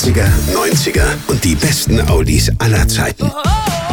80er, 90er und die besten Oldies aller Zeiten.